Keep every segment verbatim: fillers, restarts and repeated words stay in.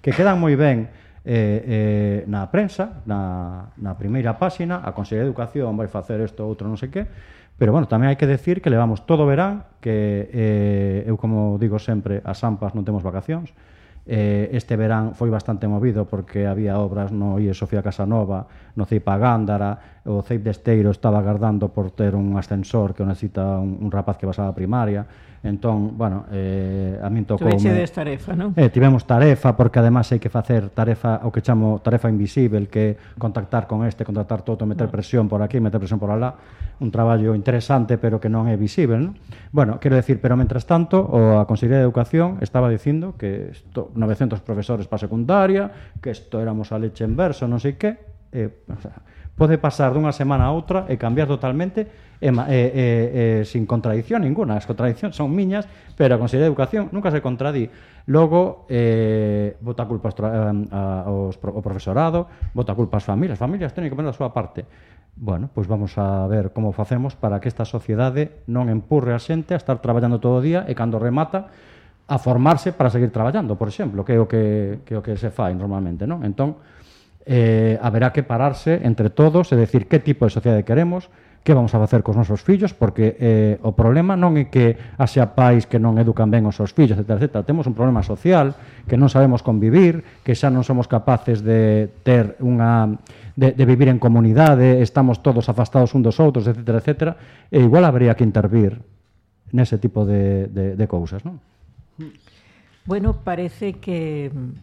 que quedan moi ben eh, eh, na prensa, na, na primeira páxina, a Consellería de Educación vai facer isto, outro, non sei que, pero, bueno, tamén hai que decir que levamos todo o verán, que eh, eu, como digo sempre, as AMPAs non temos vacacións. Eh, este verán foi bastante movido porque había obras no I E Sofía Casanova, no C E I P a Gándara, o C E I P de Esteiro estaba agardando por ter un ascensor que o necesita un, un rapaz que vas á primaria. Entón, bueno, eh, a min tocou... Tuvechedes tarefa, non? Eh, tivemos tarefa, porque además hai que facer tarefa, o que chamo tarefa invisible, que contactar con este, contactar todo, meter presión por aquí, meter presión por alá, un traballo interesante, pero que non é visible, non? Bueno, quero decir, pero mentras tanto, o a Consellería de Educación estaba dicindo que esto, novecentos profesores para secundaria, que isto éramos a leche en verso, non sei que, eh, o sea, pode pasar dunha semana a outra e cambiar totalmente e, e, e, e sin contradición ninguna. As contradicións son miñas, pero a Consellería de Educación nunca se contradí. Logo, eh, bota culpa aos, a, aos, o profesorado, bota culpa ás familias. As familias teñen que poner a súa parte. Bueno, pois vamos a ver como facemos para que esta sociedade non empurre a xente a estar traballando todo o día e cando remata a formarse para seguir traballando, por exemplo, que é o que, que, o que se fai normalmente, non? Entón, eh, haberá que pararse entre todos e decir que tipo de sociedade queremos, que vamos a facer cos nosos fillos, porque eh, o problema non é que haxa pais que non educan ben os seus fillos, etcétera, etcétera. Temos un problema social, que non sabemos convivir, que xa non somos capaces de ter unha... de, de vivir en comunidade, estamos todos afastados un dos outros, etcétera, etcétera, e igual habría que intervir nese tipo de, de, de cousas, non? Bueno, parece que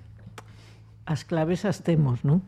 as claves as temos, non?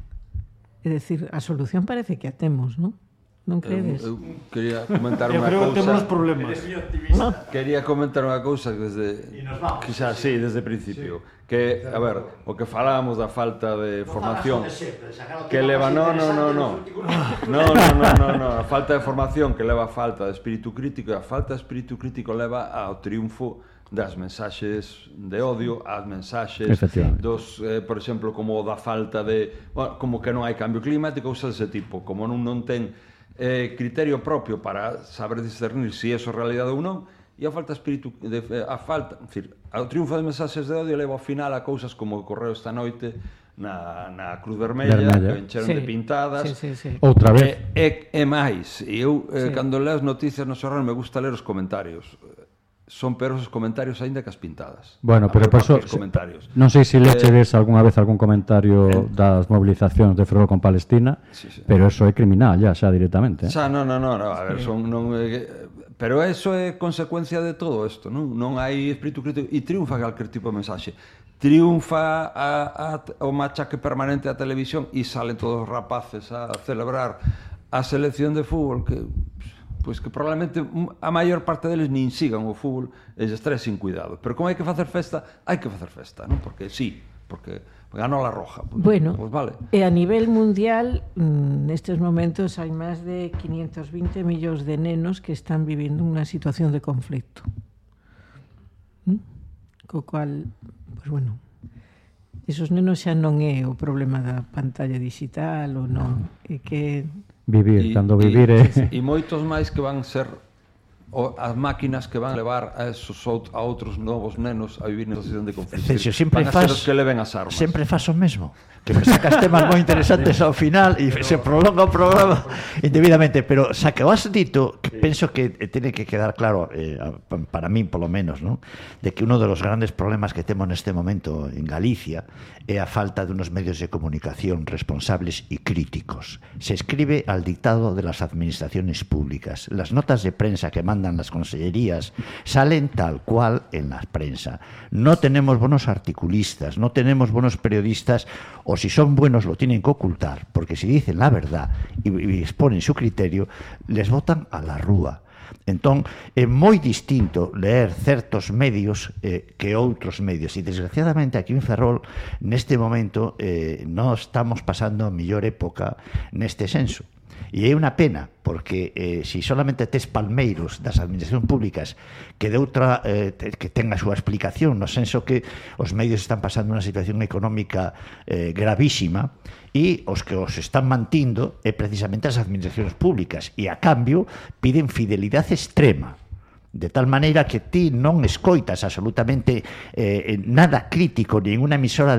É dicir, a solución parece que a temos, non? Non credes? Eu, eu quería comentar unha cousa. Eu creo que temos problemas. No. Quería comentar unha cousa que desde que xa sí, desde o principio, sí. Que a ver, o que falábamos da falta de formación que leva no, no, no, no. No, no, no, no, no, a falta de formación que leva a falta de espírito crítico, e a falta de espírito crítico leva ao triunfo das mensaxes de odio, as mensaxes dos, eh, por exemplo, como da falta de, bueno, como que non hai cambio climático, cousas dese tipo, como non non ten eh, criterio propio para saber discernir se si é realidade ou non, e a falta espírito de, a falta, en fin, o triunfo de mensaxes de odio leva ao final a cousas como ocorreu esta noite na, na Cruz Vermella, Vermella. Que encheron sí. de pintadas. Sí, sí, sí. Outra vez. E, e, e máis, e eu, eh, sí. cando leo as noticias no xornal, me gusta ler os comentarios. Son peores os comentarios aínda que as pintadas. Bueno, pero por eso, non sei se lechedes eh, algunha vez algún comentario eh, das movilizacións de Ferrol con Palestina, sí, sí. Pero eso é criminal ya, xa directamente. Eh? Xa, non, non, non, a ver, son, non, eh, pero eso é consecuencia de todo isto, non? Non hai espírito crítico e triunfa calquer tipo de mensaxe. Triunfa a, a, o machaque permanente da televisión e salen todos os rapaces a celebrar a selección de fútbol que... pois que probablemente a maior parte deles nin sigan o fútbol e lles trae sin cuidado. Pero como hai que facer festa, hai que facer festa, non? Porque sí, porque ganou a Roja. Pues, bueno, pues vale. E a nivel mundial, nestes momentos hai máis de quinientos vinte millóns de nenos que están vivindo unha situación de conflicto. ¿Mm? Co cual, pues bueno, esos nenos xa non é o problema da pantalla digital ou non, é que vivir, y, cando vivir é... E moitos máis que van ser o, as máquinas que van levar a esos out, a outros novos nenos a vivir na situación de conflito. Celso, sempre van a faz, ser os que leven as armas. Sempre faz o mesmo. Que me sacas temas moi interesantes ao final e se prolonga o programa indebidamente, pero xa que o has dito, que penso que tiene que quedar claro, eh, para min polo menos, ¿no? De que uno de los grandes problemas que temos neste momento en Galicia é a falta de unos medios de comunicación responsables y críticos. Se escribe al dictado de las administraciones públicas. Las notas de prensa que mandan las consellerías salen tal cual en la prensa. No tenemos buenos articulistas, no tenemos buenos periodistas, o si son buenos lo tienen que ocultar, porque si dicen la verdad y, y exponen su criterio, les botan a la rúa. Entón, é moi distinto leer certos medios eh, que outros medios, e desgraciadamente aquí en Ferrol neste momento eh, non estamos pasando a mellor época neste senso. E é unha pena, porque eh, si solamente tes palmeiros das administracións públicas que de outra eh, que ten a súa explicación, no senso que os medios están pasando unha situación económica eh, gravísima, e os que os están mantindo é precisamente as administracións públicas, e a cambio piden fidelidade extrema, de tal maneira que ti non escoitas absolutamente eh, nada crítico, nin unha emisora